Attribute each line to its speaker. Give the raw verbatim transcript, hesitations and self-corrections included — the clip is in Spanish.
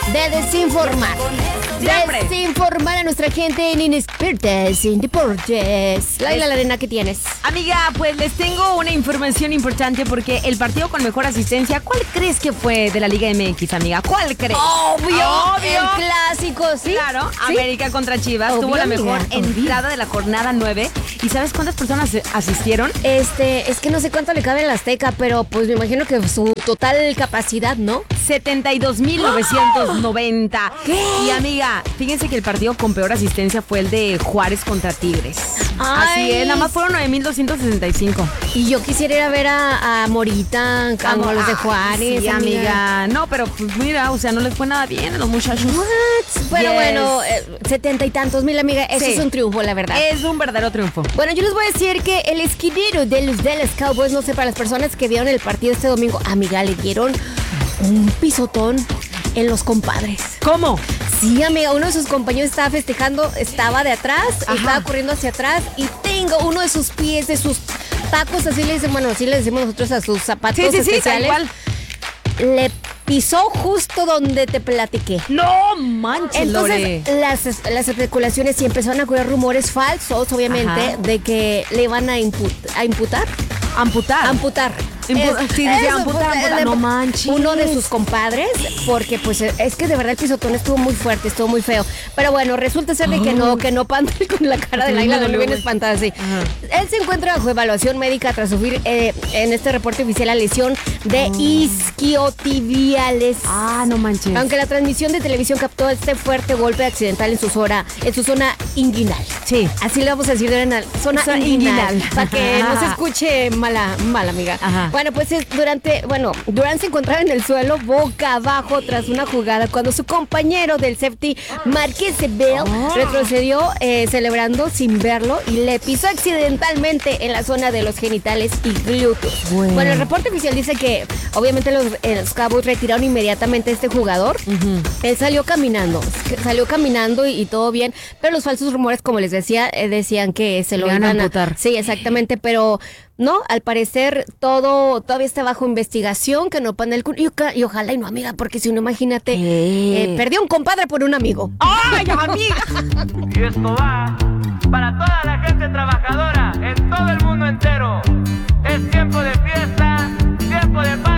Speaker 1: de desinformar.
Speaker 2: Siempre.
Speaker 1: Desinformar a nuestra gente en Inexpertas en Deportes. Laila, la arena, ¿qué tienes?
Speaker 2: Amiga, pues les tengo una información importante porque el partido con mejor asistencia, ¿cuál crees que fue de la Liga M X, amiga? ¿Cuál crees?
Speaker 1: Obvio,
Speaker 2: Obvio.
Speaker 1: el clásico, ¿sí?
Speaker 2: Claro,
Speaker 1: ¿Sí?
Speaker 2: América contra Chivas
Speaker 1: Obvio,
Speaker 2: tuvo la mejor
Speaker 1: amiga,
Speaker 2: entrada de la jornada nueve. ¿Y sabes cuántas personas asistieron?
Speaker 1: Este, es que no sé cuánto le cabe en la Azteca, pero pues me imagino que su total capacidad, ¿no?
Speaker 2: setenta y dos mil novecientos noventa.
Speaker 1: ¿Qué?
Speaker 2: Y amiga, fíjense que el partido con peor asistencia fue el de Juárez contra Tigres. Así
Speaker 1: Ay.
Speaker 2: es, nada más fueron nueve mil doscientos sesenta y cinco.
Speaker 1: Y yo quisiera ir a ver a, a Morita, a, a los de Juárez.
Speaker 2: Sí, amiga. No, pero pues mira, o sea, no les fue nada bien a los muchachos.
Speaker 1: What? Bueno,
Speaker 2: Yes.
Speaker 1: bueno, eh, setenta y tantos mil, amiga. Eso
Speaker 2: Sí.
Speaker 1: es un triunfo, la verdad.
Speaker 2: Es un verdadero triunfo.
Speaker 1: Bueno, yo les voy a decir que el esquinero de los Dallas Cowboys, no sé, para las personas que vieron el partido este domingo, amiga, le dieron un pisotón en los compadres.
Speaker 2: ¿Cómo?
Speaker 1: Sí, amiga, uno de sus compañeros estaba festejando, estaba de atrás,
Speaker 2: Ajá.
Speaker 1: estaba corriendo hacia atrás y tengo uno de sus pies, de sus tacos, así le dicen, bueno, así le decimos nosotros a sus zapatos
Speaker 2: Sí, sí, sí, tal
Speaker 1: especiales.
Speaker 2: igual.
Speaker 1: Le pisó justo donde te platiqué.
Speaker 2: No manches,
Speaker 1: Entonces,
Speaker 2: Lore.
Speaker 1: las, las especulaciones y empezaron a correr rumores falsos, obviamente,
Speaker 2: Ajá.
Speaker 1: de que le iban a, imput- a imputar.
Speaker 2: Amputar.
Speaker 1: Amputar.
Speaker 2: Impu- sí, decía amputar,
Speaker 1: pues,
Speaker 2: amputar.
Speaker 1: le-
Speaker 2: No manches.
Speaker 1: Uno de sus compadres, porque pues es que de verdad el pisotón estuvo muy fuerte, estuvo muy feo. Pero bueno, resulta ser de que no, que no panta con la cara de
Speaker 2: Sí,
Speaker 1: Laila,
Speaker 2: me
Speaker 1: no le
Speaker 2: dolió,
Speaker 1: viene
Speaker 2: güey.
Speaker 1: espantada así.
Speaker 2: Ajá.
Speaker 1: Él se encuentra bajo evaluación médica tras sufrir eh, en este reporte oficial la lesión de isquiotibiales.
Speaker 2: Ah, no manches.
Speaker 1: Aunque la transmisión de televisión captó este fuerte golpe accidental en su zona, en su zona inguinal.
Speaker 2: Sí.
Speaker 1: Así le vamos a decir de ahora en al- zona
Speaker 2: Zona
Speaker 1: inguinal,
Speaker 2: inguinal.
Speaker 1: para que no se escuche mala, mala amiga.
Speaker 2: Ajá.
Speaker 1: Bueno, pues es durante, bueno, Durant se encontraba en el suelo boca abajo tras una jugada cuando su compañero del safety, Marquez Bell,
Speaker 2: Oh.
Speaker 1: retrocedió eh, celebrando sin verlo y le pisó accidentalmente en la zona de los genitales y glúteos.
Speaker 2: Bueno.
Speaker 1: Bueno, el reporte oficial dice que obviamente los, eh, los Cowboys retiraron inmediatamente a este jugador. Él salió caminando, salió caminando y, y todo bien, pero los falsos rumores, como les decía, eh, decían que se lo
Speaker 2: Le iban a
Speaker 1: iban a
Speaker 2: amputar.
Speaker 1: Sí, exactamente, pero no, al parecer todo todavía está bajo investigación, que no pone el cu- y, oca- y ojalá y no, amiga, porque si no, imagínate,
Speaker 2: ¿Qué?
Speaker 1: eh, perdió un compadre por un amigo.
Speaker 2: ¡Ay, amiga!
Speaker 3: Y esto va para toda la gente trabajadora en todo el mundo entero. Es tiempo de fiesta, tiempo de paz.